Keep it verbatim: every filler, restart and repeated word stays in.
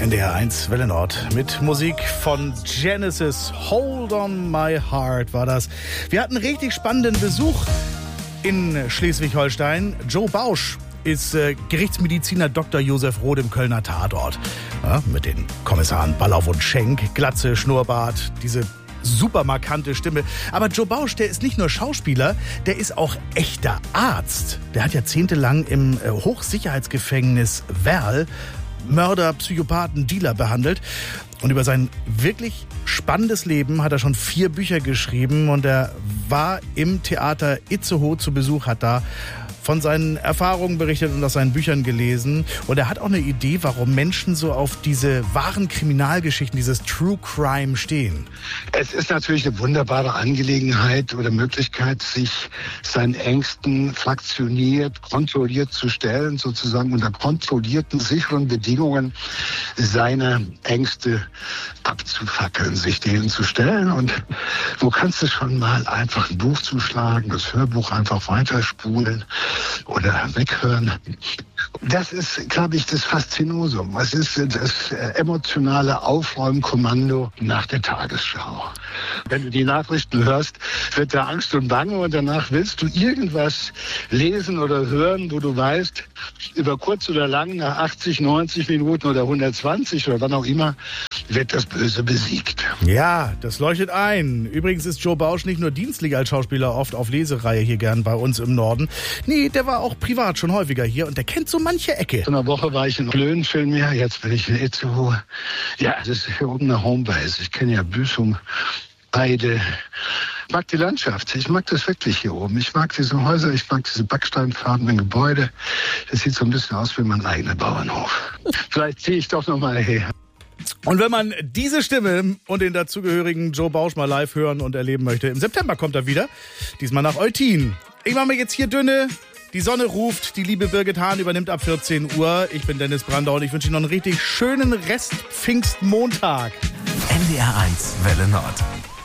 N D R eins Welle Nord mit Musik von Genesis. Hold on my heart war das. Wir hatten richtig spannenden Besuch in Schleswig-Holstein. Joe Bausch ist äh, Gerichtsmediziner Doktor Josef Roth im Kölner Tatort. Ja, mit den Kommissaren Ballauf und Schenk, Glatze, Schnurrbart, diese super markante Stimme. Aber Joe Bausch, der ist nicht nur Schauspieler, der ist auch echter Arzt. Der hat jahrzehntelang im äh, Hochsicherheitsgefängnis Werl Mörder, Psychopathen, Dealer behandelt. Und über sein wirklich spannendes Leben hat er schon vier Bücher geschrieben. Und er war im Theater Itzehoe zu Besuch, hat da von seinen Erfahrungen berichtet und aus seinen Büchern gelesen. Und er hat auch eine Idee, warum Menschen so auf diese wahren Kriminalgeschichten, dieses True Crime stehen. Es ist natürlich eine wunderbare Angelegenheit oder Möglichkeit, sich seinen Ängsten fraktioniert, kontrolliert zu stellen, sozusagen unter kontrollierten, sicheren Bedingungen seine Ängste abzufackeln, sich denen zu stellen. Und wo kannst du schon mal einfach ein Buch zuschlagen, das Hörbuch einfach weiterspulen oder weghören. Das ist, glaube ich, das Faszinosum. Es ist das emotionale Aufräumkommando nach der Tagesschau. Wenn du die Nachrichten hörst, wird da Angst und Bange und danach willst du irgendwas lesen oder hören, wo du weißt, über kurz oder lang, nach achtzig, neunzig Minuten oder hundertzwanzig oder wann auch immer, wird das Böse besiegt. Ja, das leuchtet ein. Übrigens ist Joe Bausch nicht nur dienstlich als Schauspieler oft auf Lesereihe hier gern bei uns im Norden. Nee, der war auch privat schon häufiger hier und der kennt so manche Ecke. Vor einer Woche war ich in Löwenfilm hier, jetzt bin ich in Itzehoe. Ja, das ist hier oben eine Homebase. Ich kenne ja Büsum, Heide. Ich mag die Landschaft. Ich mag das wirklich hier oben. Ich mag diese Häuser, ich mag diese backsteinfarbenen Gebäude. Das sieht so ein bisschen aus wie mein eigener Bauernhof. Vielleicht ziehe ich doch noch mal her. Und wenn man diese Stimme und den dazugehörigen Joe Bausch mal live hören und erleben möchte, im September kommt er wieder. Diesmal nach Eutin. Ich mache mir jetzt hier dünne. Die Sonne ruft, die liebe Birgit Hahn übernimmt ab vierzehn Uhr. Ich bin Dennis Brandau und ich wünsche Ihnen noch einen richtig schönen Rest Pfingstmontag. N D R eins Welle Nord.